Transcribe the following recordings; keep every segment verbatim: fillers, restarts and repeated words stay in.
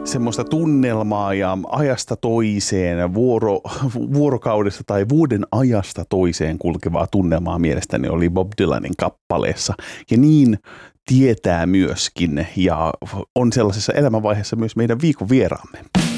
semmoista tunnelmaa ja ajasta toiseen, vuoro, vuorokaudesta tai vuoden ajasta toiseen kulkevaa tunnelmaa mielestäni oli Bob Dylanin kappaleessa. Ja niin tietää myöskin ja on sellaisessa elämänvaiheessa myös meidän viikon vieraamme.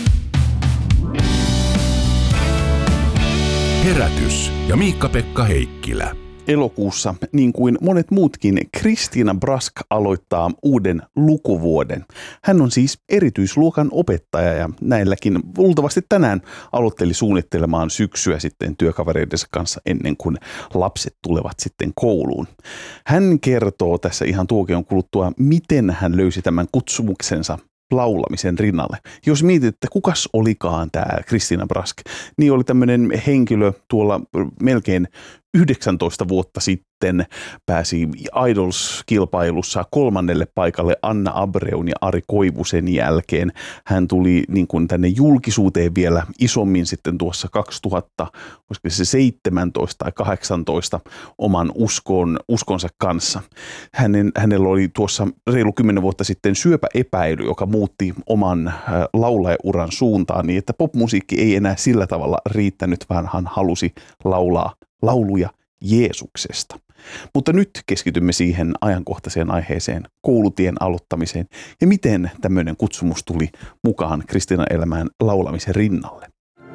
Herätys ja Miikka-Pekka Heikkilä. Elokuussa, niin kuin monet muutkin, Christina Brask aloittaa uuden lukuvuoden. Hän on siis erityisluokan opettaja ja näilläkin luultavasti tänään aloitteli suunnittelemaan syksyä sitten työkavereidensa kanssa ennen kuin lapset tulevat sitten kouluun. Hän kertoo tässä ihan tuokion kuluttua, miten hän löysi tämän kutsumuksensa laulamisen rinnalle. Jos mietit, että kukas olikaan tämä Christina Brask, niin oli tämmöinen henkilö tuolla melkein yhdeksäntoista vuotta sitten pääsi Idols-kilpailussa kolmannelle paikalle Anna Abreun ja Ari Koivusen jälkeen. Hän tuli niin kuin tänne julkisuuteen vielä isommin sitten tuossa kaksituhatta, olisiko se seitsemäntoista tai kahdeksantoista oman uskon, uskonsa kanssa. Hänen, hänellä oli tuossa reilu kymmenen vuotta sitten syöpäepäily, joka muutti oman äh, laulajauran suuntaan niin, että popmusiikki ei enää sillä tavalla riittänyt, vaan hän halusi laulaa lauluja Jeesuksesta. Mutta nyt keskitymme siihen ajankohtaiseen aiheeseen, koulutien aloittamiseen ja miten tämmöinen kutsumus tuli mukaan Kristiinan elämään laulamisen rinnalle.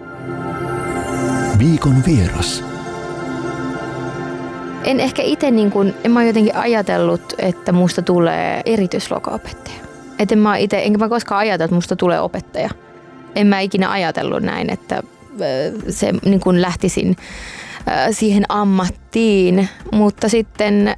Viikon vieras. En ehkä itse, niin kuin, en mä jotenkin ajatellut, että musta tulee erityisluokan opettaja. Et en mä itse, enkä mä koskaan ajatellut, että musta tulee opettaja. En mä ikinä ajatellut näin, että se niin kuin lähtisin siihen ammattiin, mutta sitten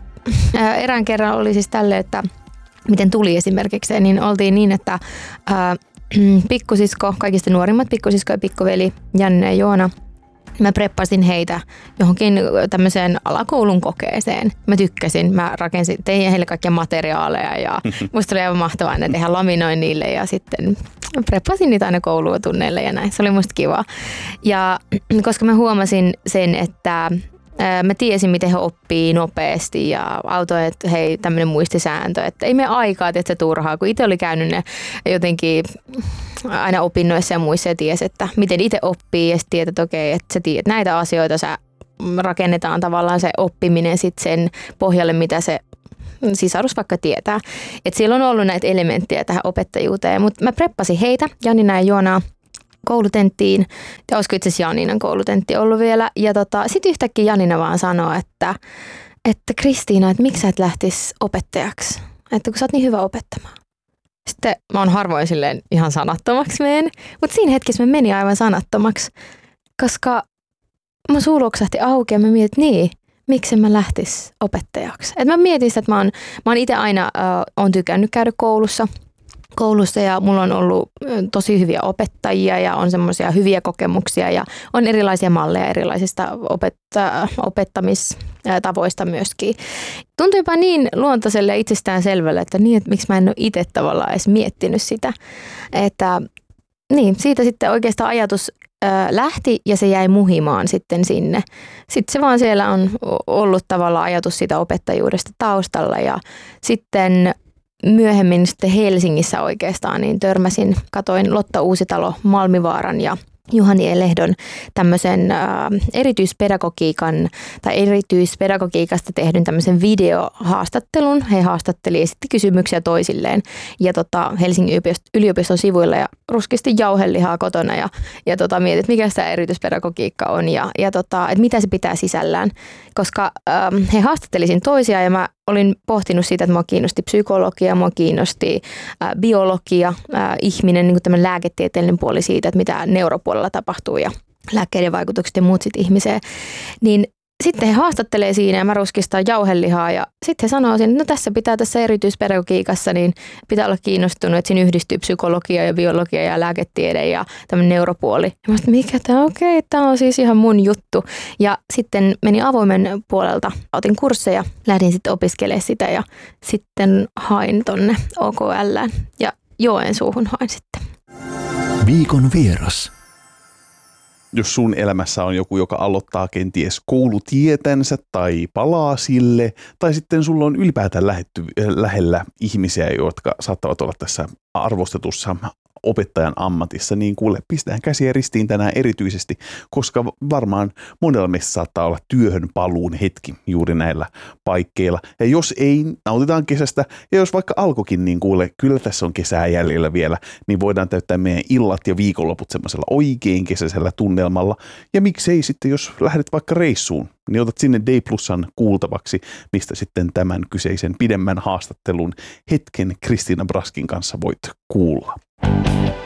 erään kerran oli siis tälle, että miten tuli esimerkiksi, niin oltiin niin, että ää, pikkusisko, kaikista nuorimmat pikkusisko ja pikkuveli Janne ja Joona, mä preppasin heitä johonkin tämmöiseen alakoulun kokeeseen. Mä tykkäsin, mä rakensin, tein heille kaikkia materiaaleja ja musta oli aivan mahtavaa, että ihan laminoin niille ja sitten preppasin niitä aina koulutunneille ja näin. Se oli musta kiva. Ja koska mä huomasin sen, että mä tiesin, miten he oppii nopeasti ja autoin, että hei, tämmöinen muistisääntö, että ei me aikaa, että se turhaa, kun itse oli käynyt ne jotenkin aina opinnoissa ja muissa ja tiesi, että miten itse oppii ja sitten tiedät, että okei, että sä tiedät näitä asioita, sä rakennetaan tavallaan se oppiminen sitten sen pohjalle, mitä se sisarus vaikka tietää. Että siellä on ollut näitä elementtejä tähän opettajuuteen, mutta mä preppasin heitä, Janina ja Joonaa, koulutenttiin. Ja olisiko itse asiassa Janinan koulutentti ollut vielä. Ja tota, sitten yhtäkkiä Janina vaan sanoo, että, että Kristiina, että miksi sä et lähtisi opettajaksi? Että kun sä oot niin hyvä opettamaan. Sitten mä oon harvoin silleen ihan sanattomaksi meen. Mutta siinä hetkessä mä meni aivan sanattomaksi. Koska mun suu luoksahti auki ja mä mietin, että niin, miksi mä lähtis opettajaksi. Et mä mietin sitä, että mä oon, mä oon itse aina äh, on tykännyt käydä koulussa. koulussa ja mulla on ollut tosi hyviä opettajia ja on semmoisia hyviä kokemuksia ja on erilaisia malleja erilaisista opetta- opettamistavoista myöskin. Tuntui jopa niin luontaiselle ja itsestään selvälle, että niin, että miksi mä en ole itse tavallaan edes miettinyt sitä. Että niin, siitä sitten oikeastaan ajatus lähti ja se jäi muhimaan sitten sinne. Sitten se vaan siellä on ollut tavallaan ajatus siitä opettajuudesta taustalla ja sitten myöhemmin sitten Helsingissä oikeastaan niin törmäsin, katoin Lotta Uusitalo Malmivaaran ja Juhani E. Lehdon tämmöisen äh, erityispedagogiikan tai erityispedagogiikasta tehdyn tämmöisen videohaastattelun. He haastatteli ja sitten kysymyksiä toisilleen ja tota, Helsingin yliopiston sivuilla ja ruskisti jauhelihaa kotona ja, ja tota, mietin, että mikä sitä erityispedagogiikka on ja, ja tota, että mitä se pitää sisällään. Koska ähm, he haastattelisin toisia ja mä olin pohtinut siitä, että mua kiinnosti psykologia, mua kiinnosti äh, biologia, äh, ihminen, niin kuin tämmöinen lääketieteellinen puoli siitä, että mitä neuropuolella tapahtuu ja lääkkeiden vaikutukset ja muut sit ihmiseen. Niin sitten he haastattelee siinä ja mä ruskistan jauhelihaa ja sitten he sanoo siinä, että no tässä pitää tässä erityispedagogiikassa, niin pitää olla kiinnostunut, että siinä yhdistyy psykologia ja biologia ja lääketiede ja tämmöinen neuropuoli. Ja mä sanoin, mikä tämä on, okei, tämä on siis ihan mun juttu. Ja sitten meni avoimen puolelta, otin kursseja, lähdin sitten opiskelemaan sitä ja sitten hain tonne O K L:ään ja Joensuuhun hain sitten. Viikon vieras. Jos sun elämässä on joku, joka aloittaa kenties koulutietänsä tai palaa sille, tai sitten sulla on ylipäätään lähetty, lähellä ihmisiä, jotka saattavat olla tässä arvostetussa opettajan ammatissa, niin kuule, pistetään käsiä ristiin tänään erityisesti, koska varmaan monella meistä saattaa olla työhön paluun hetki juuri näillä paikkeilla. Ja jos ei, nautitaan kesästä, ja jos vaikka alkoikin, niin kuule, kyllä tässä on kesää jäljellä vielä, niin voidaan täyttää meidän illat ja viikonloput semmoisella oikein kesäisellä tunnelmalla. Ja miksei sitten, jos lähdet vaikka reissuun, niin otat sinne Day Plusan kuultavaksi, mistä sitten tämän kyseisen pidemmän haastattelun hetken Kristiina Braskin kanssa voit kuulla.